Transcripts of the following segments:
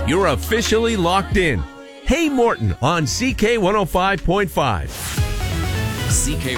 you're officially locked in. Hey Morton on CK 105.5. CK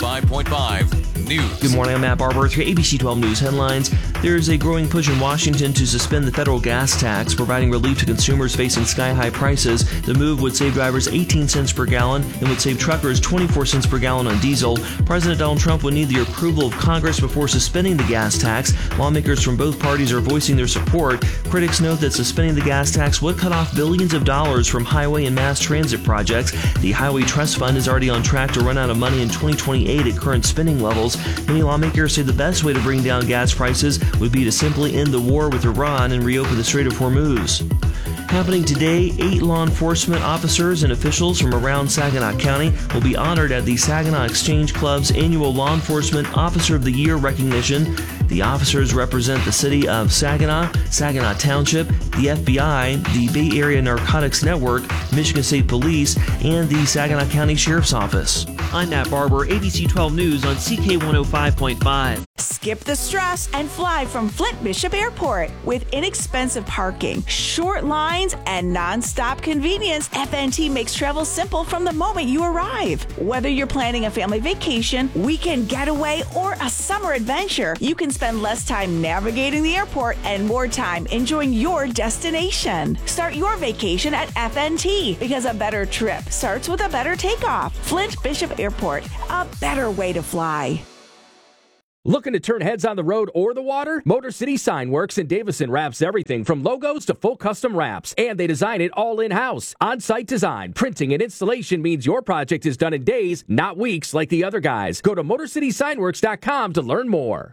105.5 News. Good morning, I'm Matt Barber with your ABC 12 News headlines. There's a growing push in Washington to suspend the federal gas tax, providing relief to consumers facing sky-high prices. The move would save drivers 18 cents per gallon and would save truckers 24 cents per gallon on diesel. President Donald Trump would need the approval of Congress before suspending the gas tax. Lawmakers from both parties are voicing their support. Critics note that suspending the gas tax would cut off billions of dollars from highway and mass transit projects. The Highway Trust Fund is already on track to run out of money in 2028 at current spending levels. Many lawmakers say the best way to bring down gas prices would be to simply end the war with Iran and reopen the Strait of Hormuz. Happening today, 8 law enforcement officers and officials from around Saginaw County will be honored at the Saginaw Exchange Club's annual Law Enforcement Officer of the Year recognition. The officers represent the city of Saginaw, Saginaw Township, the FBI, the Bay Area Narcotics Network, Michigan State Police, and the Saginaw County Sheriff's Office. I'm Matt Barber, ABC 12 News on CK 105.5. Skip the stress and fly from Flint Bishop Airport. With inexpensive parking, short lines, and non-stop convenience, FNT makes travel simple from the moment you arrive. Whether you're planning a family vacation, weekend getaway, or a summer adventure, you can spend less time navigating the airport and more time enjoying your destination. Start your vacation at FNT because a better trip starts with a better takeoff. Flint Bishop Airport, a better way to fly. Looking to turn heads on the road or the water? Motor City Sign Works in Davison wraps everything from logos to full custom wraps, and they design it all in-house. On-site design, printing, and installation means your project is done in days, not weeks like the other guys. Go to MotorCitySignWorks.com to learn more.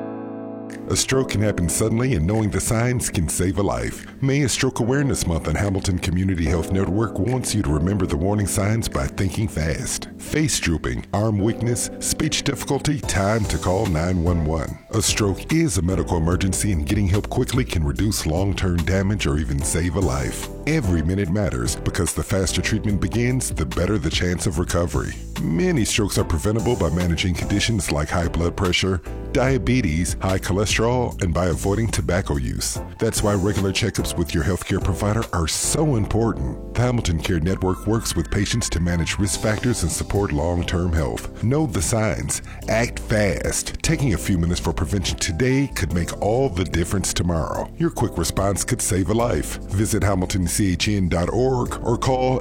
A stroke can happen suddenly, and knowing the signs can save a life. May is Stroke Awareness Month, and Hamilton Community Health Network wants you to remember the warning signs by thinking fast. Face drooping, arm weakness, speech difficulty, time to call 911. A stroke is a medical emergency, and getting help quickly can reduce long-term damage or even save a life. Every minute matters because the faster treatment begins, the better the chance of recovery. Many strokes are preventable by managing conditions like high blood pressure, diabetes, high cholesterol, and by avoiding tobacco use. That's why regular checkups with your healthcare provider are so important. The Hamilton Care Network works with patients to manage risk factors and support long-term health. Know the signs. Act fast. Taking a few minutes for prevention today could make all the difference tomorrow. Your quick response could save a life. Visit HamiltonCHN.org or call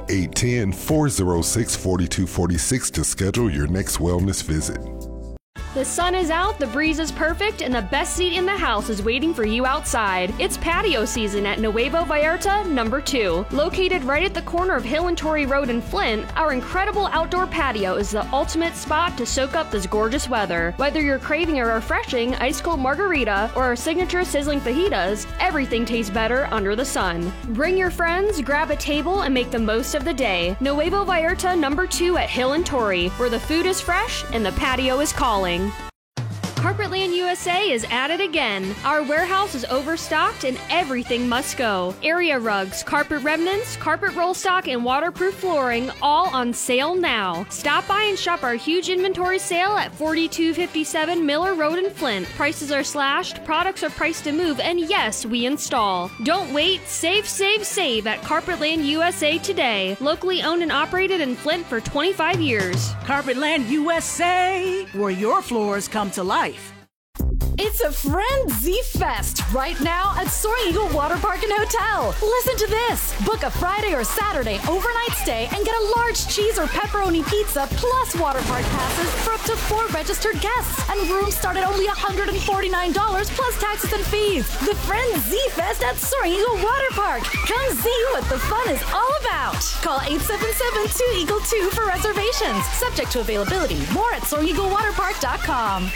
810-406-4246 to schedule your next wellness visit. The sun is out, the breeze is perfect, and the best seat in the house is waiting for you outside. It's patio season at Nuevo Vallarta No. 2. Located right at the corner of Hill and Torrey Road in Flint, our incredible outdoor patio is the ultimate spot to soak up this gorgeous weather. Whether you're craving a refreshing ice-cold margarita or our signature sizzling fajitas, everything tastes better under the sun. Bring your friends, grab a table, and make the most of the day. Nuevo Vallarta No. 2 at Hill and Torrey, where the food is fresh and the patio is calling. Carpetland USA is at it again. Our warehouse is overstocked and everything must go. Area rugs, carpet remnants, carpet roll stock, and waterproof flooring all on sale now. Stop by and shop our huge inventory sale at 4257 Miller Road in Flint. Prices are slashed, products are priced to move, and yes, we install. Don't wait, save, save, save at Carpetland USA today. Locally owned and operated in Flint for 25 years. Carpetland USA, where your floors come to life. It's a Frenzy Fest right now at Soaring Eagle Water Park and Hotel. Listen to this. Book a Friday or Saturday overnight stay and get a large cheese or pepperoni pizza plus water park passes for up to 4 registered guests. And rooms start at only $149 plus taxes and fees. The Frenzy Fest at Soaring Eagle Water Park. Come see what the fun is all about. Call 877-2EAGLE-2 for reservations. Subject to availability. More at SoaringEagleWaterPark.com.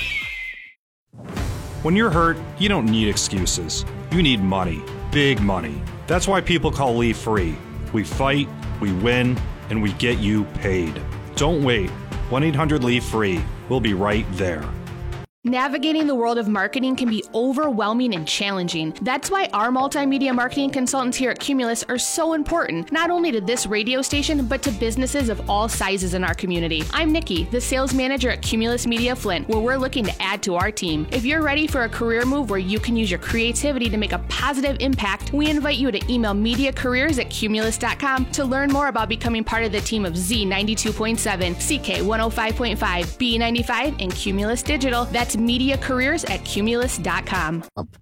When you're hurt, you don't need excuses. You need money. Big money. That's why people call Leave Free. We fight, we win, and we get you paid. Don't wait. 1-800-LEAVE-FREE. We'll be right there. Navigating the world of marketing can be overwhelming and challenging. That's why our multimedia marketing consultants here at Cumulus are so important, not only to this radio station, but to businesses of all sizes in our community. I'm Nikki, the sales manager at Cumulus Media Flint, where we're looking to add to our team. If you're ready for a career move where you can use your creativity to make a positive impact, we invite you to email mediacareers@cumulus.com to learn more about becoming part of the team of Z92.7, CK105.5, B95, and Cumulus Digital. That's mediacareers@cumulus.com.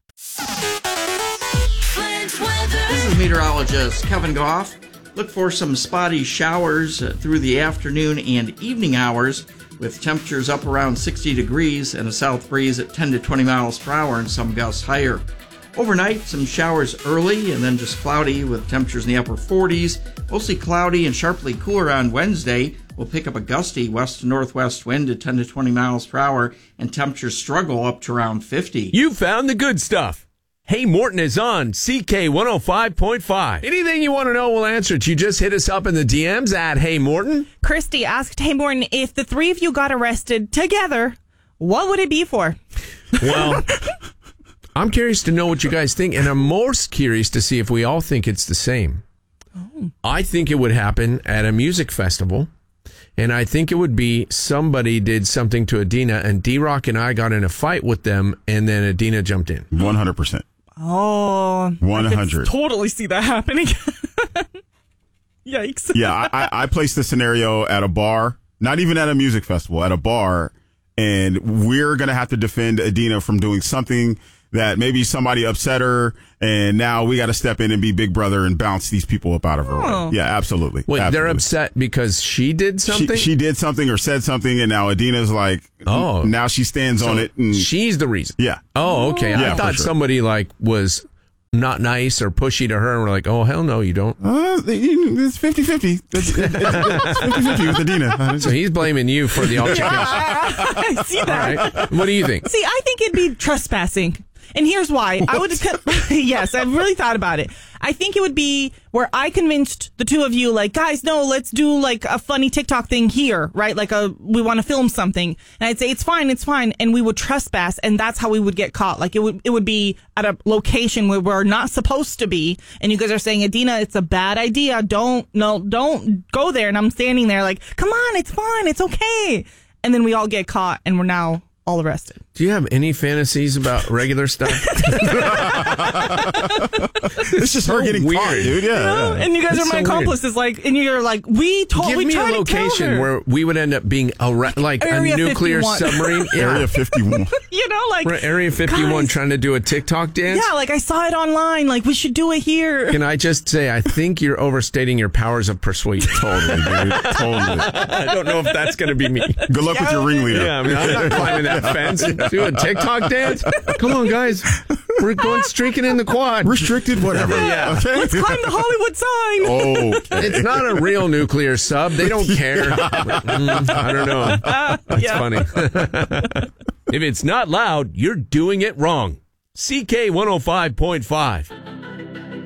This is meteorologist Kevin Goff. Look for some spotty showers through the afternoon and evening hours, with temperatures up around 60 degrees and a south breeze at 10 to 20 miles per hour and some gusts higher. Overnight, some showers early and then just cloudy with temperatures in the upper 40s. Mostly cloudy and sharply cooler on Wednesday. We'll pick up a gusty west to northwest wind at 10 to 20 miles per hour, and temperatures struggle up to around 50. You found the good stuff. Hey Morton is on CK 105.5. Anything you want to know, we'll answer it. You just hit us up in the DMs at Hey Morton. Christy asked Hey Morton, if the three of you got arrested together, what would it be for? Well, I'm curious to know what you guys think, and I'm most curious to see if we all think it's the same. Oh. I think it would happen at a music festival. And I think it would be somebody did something to Adina, and D-Rock and I got in a fight with them, and then Adina jumped in. 100%. Oh. 100. I could totally see that happening. Yikes. Yeah, I placed the scenario at a bar, not even at a music festival, at a bar, and we're going to have to defend Adina from doing something that maybe somebody upset her, and now we got to step in and be big brother and bounce these people up out of her way. Yeah, absolutely. Wait, absolutely. They're upset because she did something? She did something or said something, and now Adina's like, now she stands on it. And she's the reason. Yeah. Oh, okay. Yeah, I thought somebody was not nice or pushy to her, and we're like, oh, hell no, you don't. It's 50-50. It's 50-50 with Adina. So he's blaming you for the altercation. I see that. All right. What do you think? See, I think it'd be trespassing. And here's why. I would yes, I've really thought about it. I think it would be where I convinced the two of you, like, guys, no, let's do like a funny TikTok thing here, right? Like we want to film something. And I'd say, it's fine. And we would trespass, and that's how we would get caught. Like it would be at a location where we're not supposed to be. And you guys are saying, Adina, it's a bad idea. Don't go there. And I'm standing there like, come on, it's fine. It's okay. And then we all get caught, and we're now all arrested. Do you have any fantasies about regular stuff? It's just her getting weird, caught, dude. Yeah. And you guys are my accomplices, like, and you're like, we Give me a location where we would end up being like Area a nuclear 51. submarine. Yeah. Area 51. You know, like we're at Area 51 guys, trying to do a TikTok dance. Yeah, like I saw it online. Like we should do it here. Can I just say, I think you're overstating your powers of persuasion. Totally, dude. Totally. I don't know if that's going to be me. Good luck with your ringleader. Yeah, I mean, I'm not climbing that fence. Do a TikTok dance. Come on, guys. We're going streaking in the quad. Restricted, whatever. Yeah. Okay. Let's climb the Hollywood sign. Oh, it's not a real nuclear sub. They don't care. I don't know. That's funny. If it's not loud, you're doing it wrong. CK 105.5.